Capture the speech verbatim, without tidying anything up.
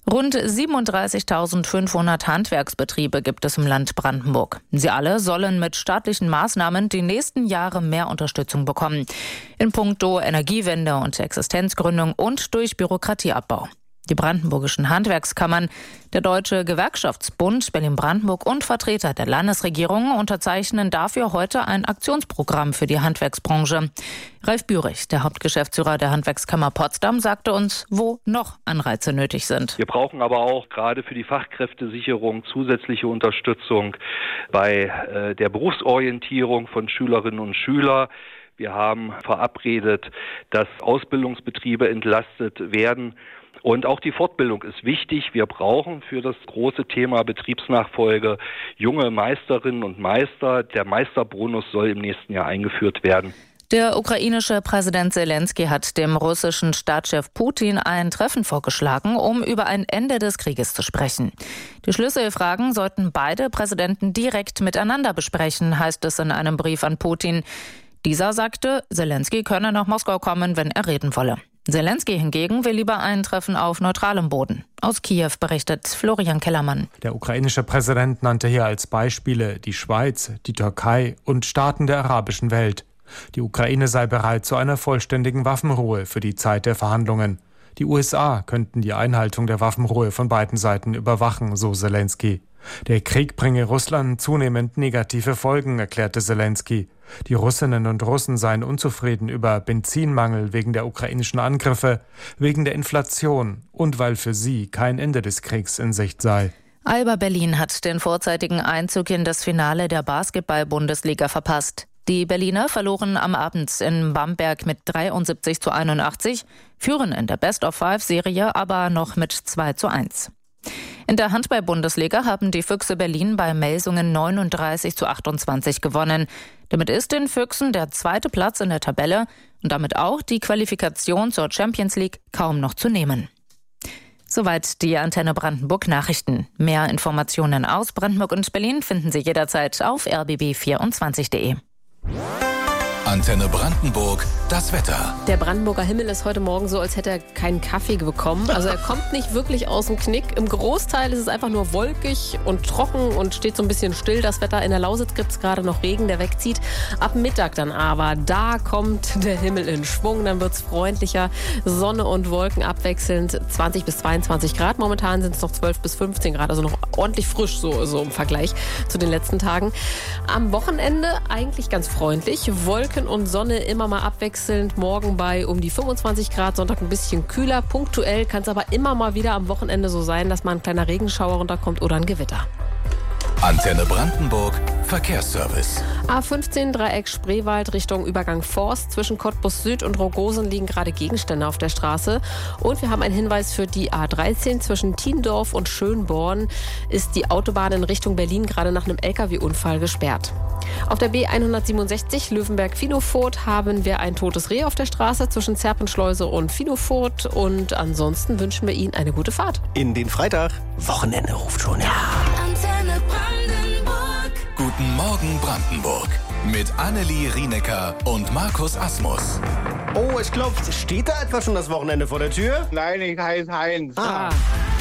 Rund siebenunddreißigtausendfünfhundert Handwerksbetriebe gibt es im Land Brandenburg. Sie alle sollen mit staatlichen Maßnahmen die nächsten Jahre mehr Unterstützung bekommen. In puncto Energiewende und Existenzgründung und durch Bürokratieabbau. Die brandenburgischen Handwerkskammern, der Deutsche Gewerkschaftsbund Berlin-Brandenburg und Vertreter der Landesregierung unterzeichnen dafür heute ein Aktionsprogramm für die Handwerksbranche. Ralf Bührig, der Hauptgeschäftsführer der Handwerkskammer Potsdam, sagte uns, wo noch Anreize nötig sind. Wir brauchen aber auch gerade für die Fachkräftesicherung zusätzliche Unterstützung bei äh, der Berufsorientierung von Schülerinnen und Schülern. Wir haben verabredet, dass Ausbildungsbetriebe entlastet werden. Und auch die Fortbildung ist wichtig. Wir brauchen für das große Thema Betriebsnachfolge junge Meisterinnen und Meister. Der Meisterbonus soll im nächsten Jahr eingeführt werden. Der ukrainische Präsident Zelensky hat dem russischen Staatschef Putin ein Treffen vorgeschlagen, um über ein Ende des Krieges zu sprechen. Die Schlüsselfragen sollten beide Präsidenten direkt miteinander besprechen, heißt es in einem Brief an Putin. Dieser sagte, Zelensky könne nach Moskau kommen, wenn er reden wolle. Zelensky hingegen will lieber ein Treffen auf neutralem Boden. Aus Kiew berichtet Florian Kellermann. Der ukrainische Präsident nannte hier als Beispiele die Schweiz, die Türkei und Staaten der arabischen Welt. Die Ukraine sei bereit zu einer vollständigen Waffenruhe für die Zeit der Verhandlungen. Die U S A könnten die Einhaltung der Waffenruhe von beiden Seiten überwachen, so Zelensky. Der Krieg bringe Russland zunehmend negative Folgen, erklärte Zelensky. Die Russinnen und Russen seien unzufrieden über Benzinmangel wegen der ukrainischen Angriffe, wegen der Inflation und weil für sie kein Ende des Kriegs in Sicht sei. Alba Berlin hat den vorzeitigen Einzug in das Finale der Basketball-Bundesliga verpasst. Die Berliner verloren am Abend in Bamberg mit dreiundsiebzig zu einundachtzig, führen in der Best-of-Five-Serie aber noch mit zwei zu eins. In der Handball-Bundesliga haben die Füchse Berlin bei Melsungen neununddreißig zu achtundzwanzig gewonnen. Damit ist den Füchsen der zweite Platz in der Tabelle und damit auch die Qualifikation zur Champions League kaum noch zu nehmen. Soweit die Antenne Brandenburg Nachrichten. Mehr Informationen aus Brandenburg und Berlin finden Sie jederzeit auf r b b vierundzwanzig punkt d e. Antenne Brandenburg, das Wetter. Der Brandenburger Himmel ist heute Morgen so, als hätte er keinen Kaffee bekommen. Also er kommt nicht wirklich aus dem Knick. Im Großteil ist es einfach nur wolkig und trocken und steht so ein bisschen still. Das Wetter in der Lausitz gibt es gerade noch Regen, der wegzieht. Ab Mittag dann aber, da kommt der Himmel in Schwung. Dann wird es freundlicher. Sonne und Wolken abwechselnd. zwanzig bis zweiundzwanzig Grad. Momentan sind es noch zwölf bis fünfzehn Grad. Also noch ordentlich frisch so, so im Vergleich zu den letzten Tagen. Am Wochenende eigentlich ganz freundlich. Wolken und Sonne immer mal abwechselnd. Morgen bei um die fünfundzwanzig Grad, Sonntag ein bisschen kühler. Punktuell kann es aber immer mal wieder am Wochenende so sein, dass mal ein kleiner Regenschauer runterkommt oder ein Gewitter. Antenne Brandenburg, Verkehrsservice. A fünfzehn Dreieck Spreewald Richtung Übergang Forst. Zwischen Cottbus Süd und Rogosen liegen gerade Gegenstände auf der Straße. Und wir haben einen Hinweis für die A dreizehn. Zwischen Tiendorf und Schönborn ist die Autobahn in Richtung Berlin gerade nach einem L K W-Unfall gesperrt. Auf der B hundertsiebenundsechzig Löwenberg-Finofurt haben wir ein totes Reh auf der Straße zwischen Zerpenschleuse und Finofurt. Und ansonsten wünschen wir Ihnen eine gute Fahrt. In den Freitag. Wochenende ruft schon, ja. Antenne Brandenburg. Guten Morgen Brandenburg. Mit Annelie Rienecker und Markus Asmus. Oh, es klopft. Steht da etwa schon das Wochenende vor der Tür? Nein, ich heiße Heinz. Ah.